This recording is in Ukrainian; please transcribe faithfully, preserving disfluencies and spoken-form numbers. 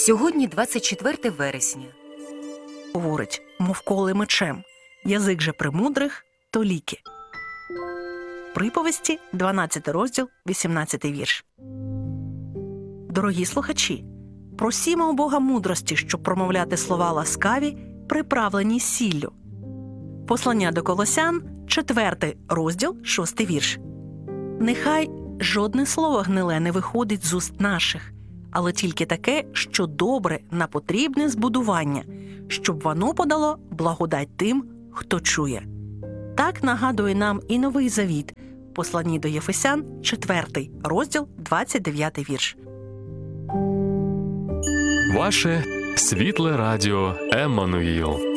Сьогодні двадцять четверте вересня. Говорить, мов коли мечем, язик же премудрих, то ліки. Приповісті, дванадцятий розділ, вісімнадцятий вірш. Дорогі слухачі, просімо у Бога мудрості, щоб промовляти слова ласкаві, приправлені сіллю. Послання до Колосян, четвертий розділ, шостий вірш. Нехай жодне слово гниле не виходить з уст наших, але тільки таке, що добре на потрібне збудування, щоб воно подало благодать тим, хто чує. Так нагадує нам і Новий Завіт, посланні до Єфесян, четвертий розділ, двадцять дев'ятий вірш. Ваше світле радіо Еммануїл.